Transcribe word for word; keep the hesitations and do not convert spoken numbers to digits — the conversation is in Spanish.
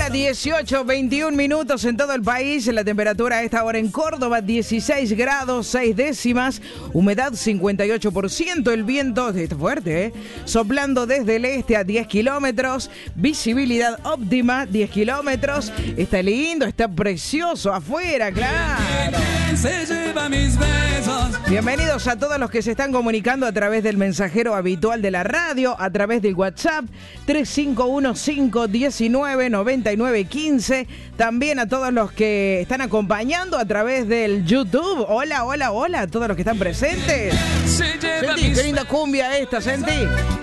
Hora dieciocho, veintiún minutos en todo el país. La temperatura a esta hora en Córdoba, dieciséis grados, seis décimas. Humedad cincuenta y ocho por ciento. El viento está fuerte, ¿eh? Soplando desde el este a diez kilómetros. Visibilidad óptima, diez kilómetros. Está lindo, está precioso afuera, claro. Se lleva mis besos. Bienvenidos a todos los que se están comunicando a través del mensajero habitual de la radio, a través del WhatsApp tres cinco uno cinco uno nueve nueve nueve uno cinco. También a todos los que están acompañando a través del YouTube. Hola, hola, hola a todos los que están presentes. Se lleva Sentí, mis qué linda cumbia esta, Sentí.